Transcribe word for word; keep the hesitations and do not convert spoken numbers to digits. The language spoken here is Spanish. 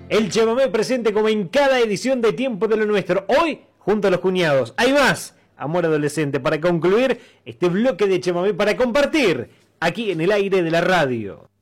El chamamé presente como en cada edición de Tiempo de lo Nuestro. Hoy, junto a los cuñados. Hay más, amor adolescente, para concluir este bloque de chamamé para compartir aquí en el aire de la radio.